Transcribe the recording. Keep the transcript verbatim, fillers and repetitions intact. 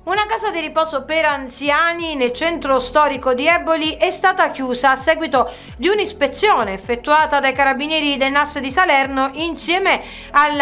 Una casa di riposo per anziani nel centro storico di Eboli è stata chiusa a seguito di un'ispezione effettuata dai carabinieri del N A S di Salerno insieme alla